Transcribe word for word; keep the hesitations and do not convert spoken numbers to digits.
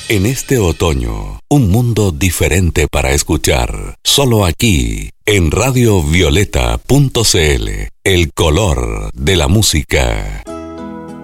En este otoño, un mundo diferente para escuchar. Solo aquí, en radio violeta punto c l, el color de la música.